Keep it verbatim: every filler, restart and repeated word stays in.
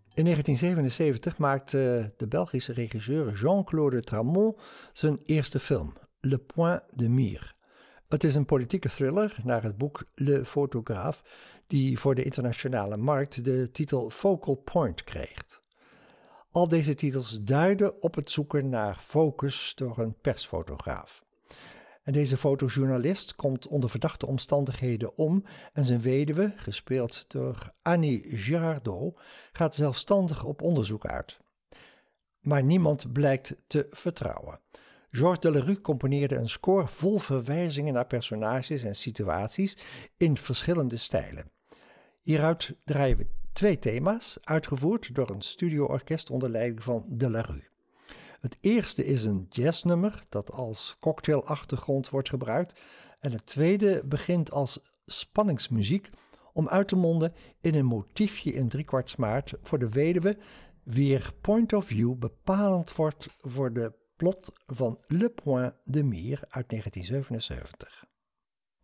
In negentien zevenenzeventig maakte de Belgische regisseur Jean-Claude Tramont zijn eerste film, Le Point de Mire. Het is een politieke thriller naar het boek Le Photographe, die voor de internationale markt de titel Focal Point kreeg. Al deze titels duiden op het zoeken naar focus door een persfotograaf. En deze fotojournalist komt onder verdachte omstandigheden om en zijn weduwe, gespeeld door Annie Girardot, gaat zelfstandig op onderzoek uit. Maar niemand blijkt te vertrouwen. Georges Delerue componeerde een score vol verwijzingen naar personages en situaties in verschillende stijlen. Hieruit draaien we twee thema's, uitgevoerd door een studioorkest onder leiding van Delerue. Het eerste is een jazznummer dat als cocktailachtergrond wordt gebruikt en het tweede begint als spanningsmuziek om uit te monden in een motiefje in driekwartsmaat voor de weduwe, wier point of view bepalend wordt voor de plot van Le Point de Mire uit negentien zevenenzeventig.